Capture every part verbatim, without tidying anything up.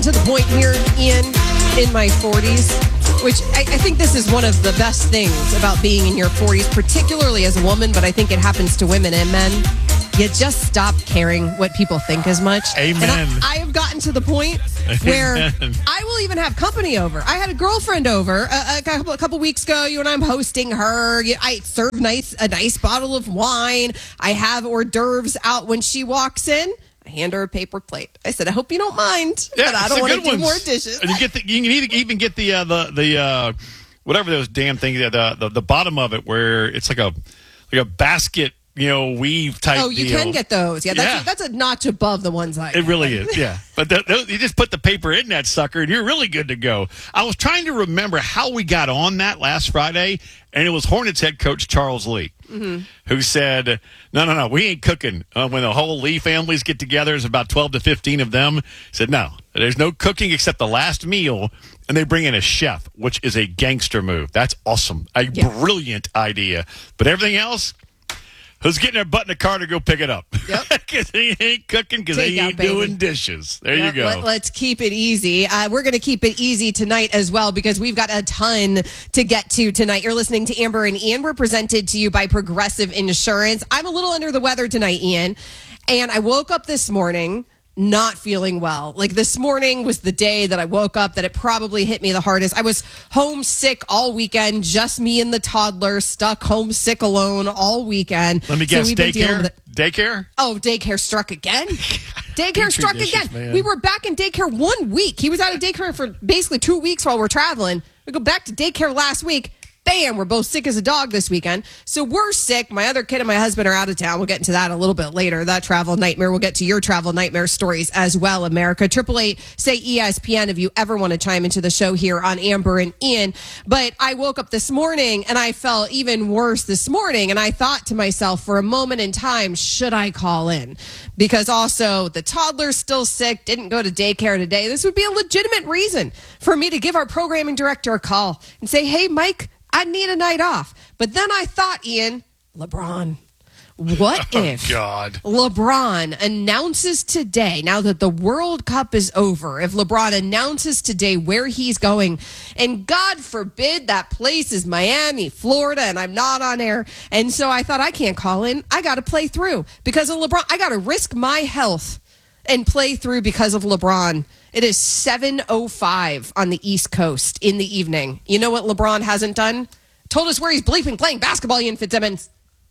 gotten to the point here, Ian, in my forties, which I, I think this is one of the best things about being in your forties, particularly as a woman, but I think it happens to women and men. You just stop caring what people think as much. Amen. And I, I have gotten to the point where Amen. I will even have company over. I had a girlfriend over a, a, couple, a couple weeks ago. You and I'm hosting her. I serve nice a nice bottle of wine. I have hors d'oeuvres out when she walks in. I hand her a paper plate. I said, I hope you don't mind, Yeah, but I it's don't the want to good do ones. more dishes. And you get the, you can either, even get the uh, the the uh, whatever those damn things, the, the the bottom of it where it's like a like a basket, you know, weave type. Oh, you deal. can get those. Yeah, that's, Yeah. A, that's a notch above the ones I It get. really is, yeah. But the, the, you just put the paper in that sucker, and you're really good to go. I was trying to remember how we got on that last Friday, and it was Hornets head coach Charles Lee, mm-hmm. who said, no, no, no, we ain't cooking. Uh, when the whole Lee families get together, there's about twelve to fifteen of them. He said, no, there's no cooking except the last meal, and they bring in a chef, which is a gangster move. That's awesome. A Yeah. brilliant idea. But everything else, who's getting their butt in the car to go pick it up? Yep. Because he ain't cooking, because he Takeout, ain't baby. doing dishes. There Yep, you go. Let, let's keep it easy. Uh, we're going to keep it easy tonight as well because we've got a ton to get to tonight. You're listening to Amber and Ian. We're presented to you by Progressive Insurance. I'm a little under the weather tonight, Ian, and I woke up this morning not feeling well. Like this morning was the day that I woke up that it probably hit me the hardest. I was homesick all weekend, just me and the toddler, stuck homesick alone all weekend. Let me So guess, we've been dealing with daycare? it. Daycare? Oh, daycare struck again. Daycare Petri struck dishes, again. man. We were back in daycare one week. He was out of daycare for basically two weeks while we're traveling. We go back to daycare last week. Bam, we're both sick as a dog this weekend. So we're sick. My other kid and my husband are out of town. We'll get into that a little bit later. That travel nightmare. We'll get to your travel nightmare stories as well, America. Triple eight, say E S P N if you ever want to chime into the show here on Amber and Ian. But I woke up this morning and I felt even worse this morning. And I thought to myself for a moment in time, should I call in? Because also the toddler's still sick, didn't go to daycare today. This would be a legitimate reason for me to give our programming director a call and say, hey, Mike, I need a night off. But then I thought, Ian, LeBron, what if Oh, God. LeBron announces today, now that the World Cup is over, if LeBron announces today where he's going, and God forbid that place is Miami, Florida, and I'm not on air. And so I thought, I can't call in. I got to play through because of LeBron. I got to risk my health and play through because of LeBron. It is seven oh five on the East Coast in the evening. You know what LeBron hasn't done? Told us where he's bleeping playing basketball, Ian Fitzsimmons.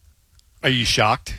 Are you shocked?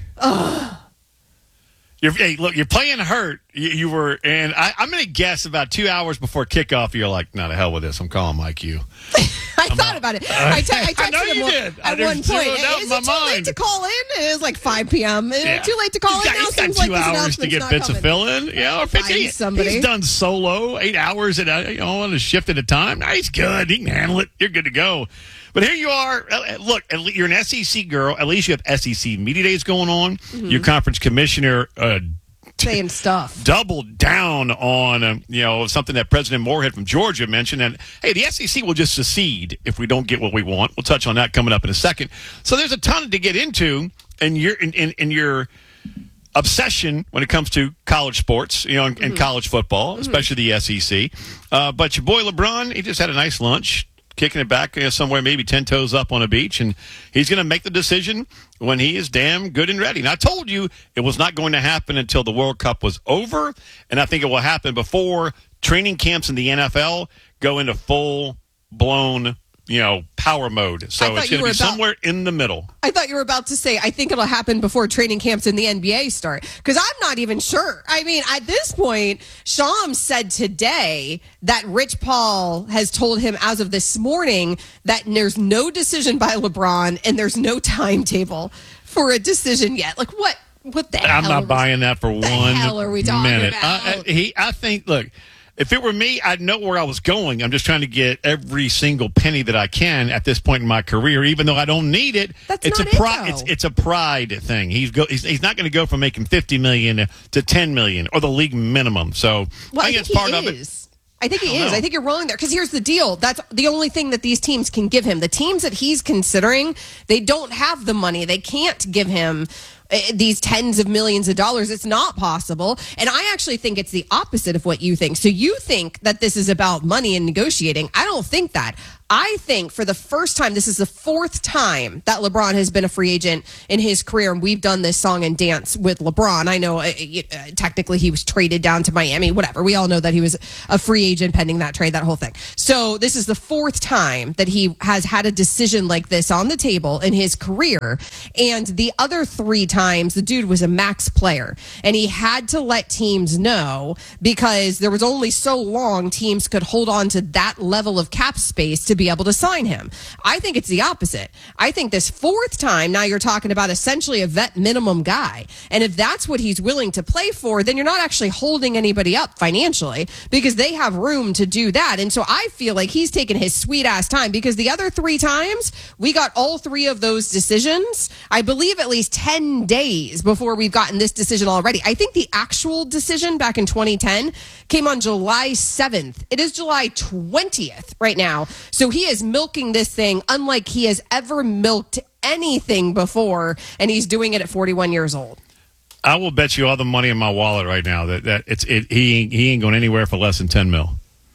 You're, hey, look, you're playing hurt. You, you were, and I, I'm going to guess about two hours before kickoff, you're like, no, the hell with this. I'm calling Mike you. I thought out. about it. I, te- I texted I know him you one, did. at There's one zero point. doubt Is in my it too late mind. to call in? It was like five p.m. Is Yeah. it too late to call He's in got, now? he's got Seems two like this hours to announcement's get not bits coming. of fill-in. You know, if it's, Find he, somebody. he's done solo, eight hours at a, you know, on a shift at a time. Now he's good. He can handle it. You're good to go. But here you are. Uh, Look, at le- you're an S E C girl. At least you have S E C media days going on. Mm-hmm. Your conference commissioner uh, Saying stuff. doubled down on um, you know something that President Moorhead from Georgia mentioned. And hey, the S E C will just secede if we don't get what we want. We'll touch on that coming up in a second. So there's a ton to get into, and you're in, in, in your obsession when it comes to college sports, you know, and, mm-hmm. and college football, mm-hmm. especially the S E C. Uh, but your boy LeBron, he just had a nice lunch, kicking it back you know, somewhere maybe ten toes up on a beach, and he's going to make the decision when he is damn good and ready. And I told you it was not going to happen until the World Cup was over, and I think it will happen before training camps in the N F L go into full-blown you know, power mode. So it's going to be about, somewhere in the middle. I thought you were about to say, I think it'll happen before training camps in the N B A start. Because I'm not even sure. I mean, at this point, Shams said today that Rich Paul has told him as of this morning that there's no decision by LeBron and there's no timetable for a decision yet. Like, what? What the hell? I'm not buying that for one hell are we talking minute. about? I, I, he, I think, look, if it were me, I'd know where I was going. I'm just trying to get every single penny that I can at this point in my career, even though I don't need it. That's it's not a it, pride. though. It's it's a pride thing. He's go. He's, he's not going to go from making fifty million to ten million or the league minimum. So well, I think I it's think part he of it. is. I think he I is. know. I think you're wrong there. Because here's the deal. That's the only thing that these teams can give him. The teams that he's considering, they don't have the money. They can't give him uh, these tens of millions of dollars. It's not possible. And I actually think it's the opposite of what you think. So you think that this is about money and negotiating. I don't think that. I think for the first time, this is the fourth time that LeBron has been a free agent in his career, and we've done this song and dance with LeBron. I know uh, uh, technically he was traded down to Miami, whatever. We all know that he was a free agent pending that trade, that whole thing. So this is the fourth time that he has had a decision like this on the table in his career. And the other three times, the dude was a max player, and he had to let teams know because there was only so long teams could hold on to that level of cap space to be able to sign him. I think it's the opposite. I think this fourth time, now you're talking about essentially a vet minimum guy. And if that's what he's willing to play for, then you're not actually holding anybody up financially because they have room to do that. And so I feel like he's taken his sweet ass time because the other three times we got all three of those decisions, I believe at least ten days before we've gotten this decision already. I think the actual decision back in twenty ten came on July seventh. It is July twentieth right now. So he is milking this thing unlike he has ever milked anything before, and he's doing it at forty-one years old. I will bet you all the money in my wallet right now that, that it's it, he ain't, he ain't going anywhere for less than ten mil.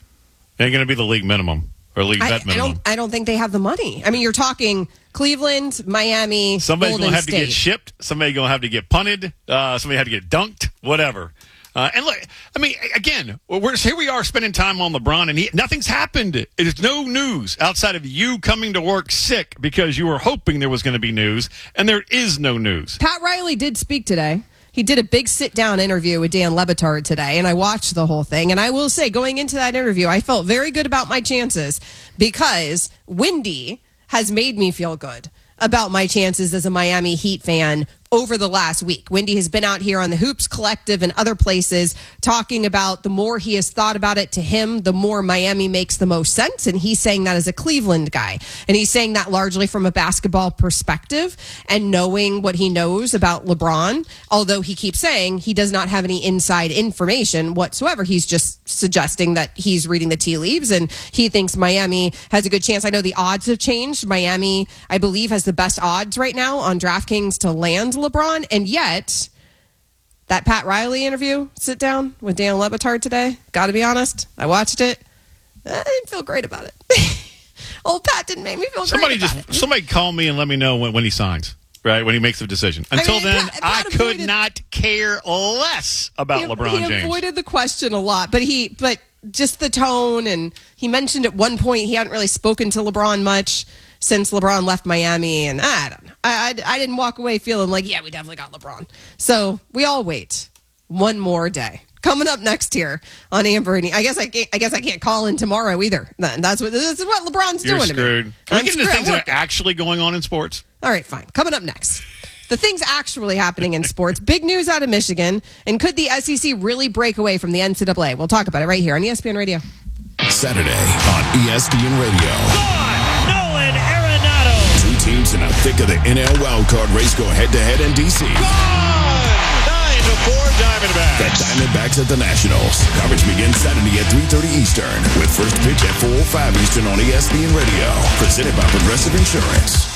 It ain't going to be the league minimum or league I, vet minimum. I don't, I don't think they have the money. I mean, you're talking Cleveland, Miami, Somebody's Golden going to have State. to get shipped. Somebody's going to have to get punted. Uh, somebody had to get dunked. Whatever. Uh, and look, I mean, again, we're here. We are spending time on LeBron, and he, nothing's happened. It is no news outside of you coming to work sick because you were hoping there was going to be news, and there is no news. Pat Riley did speak today. He did a big sit-down interview with Dan Le Batard today, and I watched the whole thing. And I will say, going into that interview, I felt very good about my chances because Wendy has made me feel good about my chances as a Miami Heat fan over the last week. Wendy has been out here on the Hoops Collective and other places talking about the more he has thought about it, to him, the more Miami makes the most sense. And he's saying that as a Cleveland guy. And he's saying that largely from a basketball perspective and knowing what he knows about LeBron. Although he keeps saying he does not have any inside information whatsoever. He's just suggesting that he's reading the tea leaves and he thinks Miami has a good chance. I know the odds have changed. Miami, I believe, has the best odds right now on DraftKings to land LeBron, and yet that Pat Riley interview, sit down with Dan Le Batard today, got to be honest, I watched it. I didn't feel great about it. Old Pat didn't make me feel somebody great just about it. Somebody call me and let me know when, when he signs, right? When he makes the decision. Until I mean, then, Pat- I Pat could avoided- not care less about he, LeBron he James. avoided the question a lot, but he, but just the tone, and he mentioned at one point he hadn't really spoken to LeBron much since LeBron left Miami, and I don't know. I, I, I didn't walk away feeling like, yeah, we definitely got LeBron. So we all wait one more day. Coming up next here on Amber and E. I guess I can't, I guess I can't call in tomorrow either. Then that's what this is what LeBron's You're doing screwed. to me. Can we I'm get into screwed. things that are actually going on in sports? All right, fine. Coming up next. The things actually happening in sports. Big news out of Michigan. And could the S E C really break away from the N C double A? We'll talk about it right here on E S P N Radio. Saturday on E S P N Radio. Gone! Nolan Arenado! Two teams in the thick of the N L wildcard race go head-to-head in D C. nine to four Diamondbacks. The Diamondbacks at the Nationals. Coverage begins Saturday at three thirty Eastern with first pitch at four oh five Eastern on E S P N Radio. Presented by Progressive Insurance.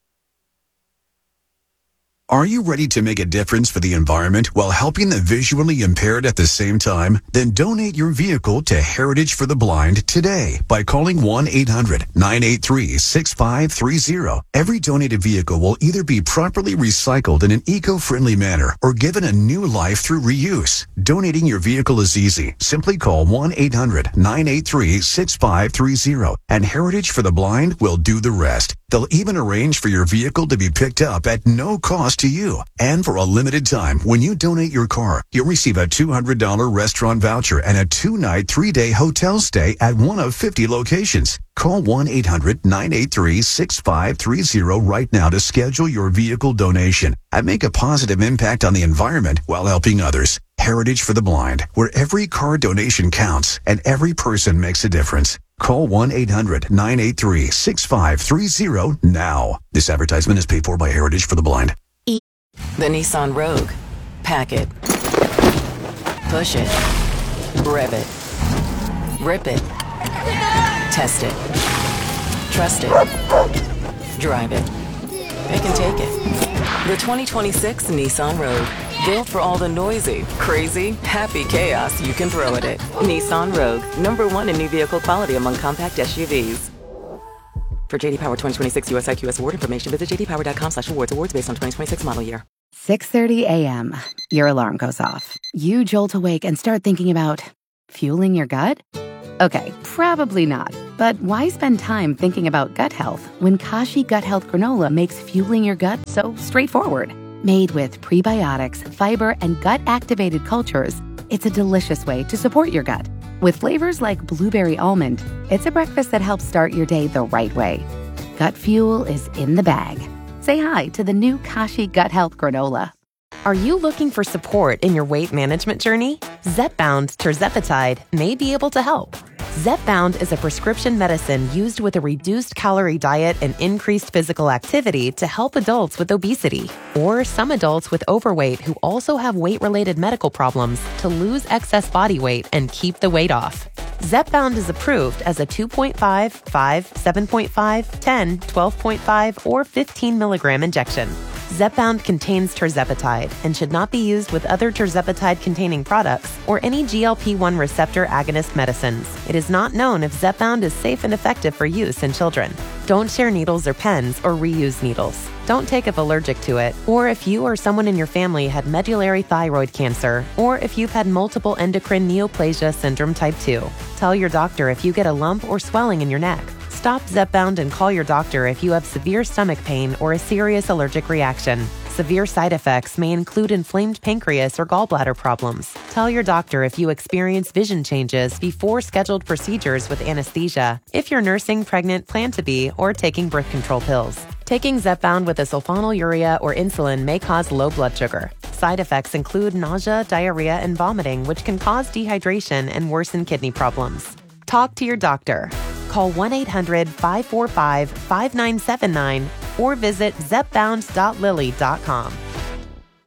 Are you ready to make a difference for the environment while helping the visually impaired at the same time? Then donate your vehicle to Heritage for the Blind today by calling one eight hundred nine eight three six five three zero. Every donated vehicle will either be properly recycled in an eco-friendly manner or given a new life through reuse. Donating your vehicle is easy. Simply call one eight hundred nine eight three six five three zero and Heritage for the Blind will do the rest. They'll even arrange for your vehicle to be picked up at no cost to you. And for a limited time, when you donate your car, you'll receive a two hundred dollars restaurant voucher and a two-night, three-day hotel stay at one of fifty locations. Call one eight hundred nine eight three six five three zero right now to schedule your vehicle donation and make a positive impact on the environment while helping others. Heritage for the Blind, where every car donation counts and every person makes a difference. Call one eight hundred nine eight three six five three zero now. This advertisement is paid for by Heritage for the Blind. The Nissan Rogue. Pack it. Push it. Rev it. Rip it. Test it. Trust it. Drive it. it can take it. The twenty twenty-six Nissan Rogue. Built for all the noisy, crazy, happy chaos you can throw at it. Nissan Rogue, number one in new vehicle quality among compact S U Vs. For J D Power twenty twenty-six U S I Q S award information, visit j d power dot com slash awards. Awards based on twenty twenty-six model year. six thirty a.m. Your alarm goes off. You jolt awake and start thinking about fueling your gut? Okay, probably not. But why spend time thinking about gut health when Kashi Gut Health Granola makes fueling your gut so straightforward? Made with prebiotics, fiber, and gut-activated cultures, it's a delicious way to support your gut. With flavors like blueberry almond, it's a breakfast that helps start your day the right way. Gut fuel is in the bag. Say hi to the new Kashi Gut Health Granola. Are you looking for support in your weight management journey? Zepbound Tirzepatide may be able to help. Zepbound is a prescription medicine used with a reduced calorie diet and increased physical activity to help adults with obesity or some adults with overweight who also have weight-related medical problems to lose excess body weight and keep the weight off. Zepbound is approved as a two point five, five, seven point five, ten, twelve point five, or fifteen milligram injection. Zepbound contains tirzepatide and should not be used with other tirzepatide-containing products or any G L P one receptor agonist medicines. It is not known if Zepbound is safe and effective for use in children. Don't share needles or pens or reuse needles. Don't take if allergic to it, or if you or someone in your family had medullary thyroid cancer, or if you've had multiple endocrine neoplasia syndrome type two. Tell your doctor if you get a lump or swelling in your neck. Stop Zepbound and call your doctor if you have severe stomach pain or a serious allergic reaction. Severe side effects may include inflamed pancreas or gallbladder problems. Tell your doctor if you experience vision changes before scheduled procedures with anesthesia, if you're nursing, pregnant, plan to be, or taking birth control pills. Taking Zepbound with a sulfonylurea or insulin may cause low blood sugar. Side effects include nausea, diarrhea, and vomiting, which can cause dehydration and worsen kidney problems. Talk to your doctor. Call one eight hundred, five four five, five nine seven nine or visit zepbound dot lilly dot com.